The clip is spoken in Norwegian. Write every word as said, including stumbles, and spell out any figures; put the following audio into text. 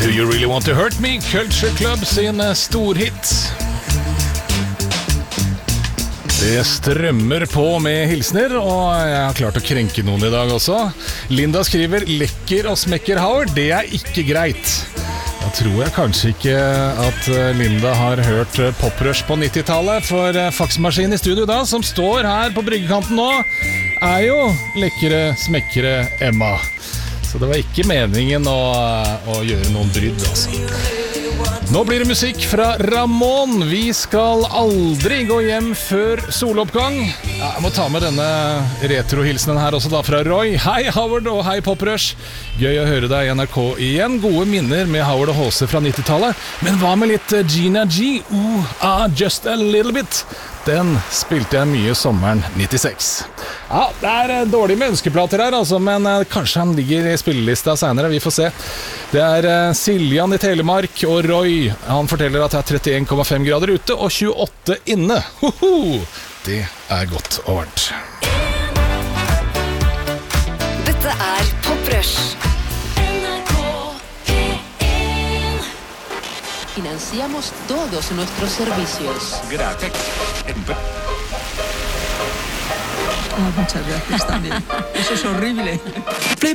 Do You Really Want To Hurt Me? Culture Club sin storhit. Det strømmer på med hilsner, og jeg har klart å krenke noen i dag også. Linda skriver, lekker og smekker Howard, det er ikke greit. Da tror jeg kanskje ikke at Linda har hørt poprush på nittitallet, for faksmaskinen i studio da, som står her på bryggekanten nå, er jo lekkere, smekkere Emma. Så det var ikke meningen å, å gjøre noen brydd, altså. Nå blir det musikk fra Ramón. Vi skal aldri gå hjem før soloppgang. Ja, jeg må ta med denne retrohilsenen her også da, fra Roy. Hei Howard og hei Poprush. Gøy å høre deg i N R K igjen. Gode minner med Howard og H C fra nittitallet. Men hva med litt Gina G? Uh, ah, just a little bit. Den spilte jeg mye sommeren nittiseks. Ja, det er dårlig med ønskeplater her, altså, men uh, kanskje han ligger i spillelista senere. Vi får se. Det er uh, Siljan i Telemark og Roy. Han forteller at det er trettien komma fem grader ute og tjueåtte inne. Hoho! Det er godt og varmt. Dette er Poprush. Financiamos todos nuestros servicios. Gracias. Oh, muchas gracias también. Eso es horrible. Flip.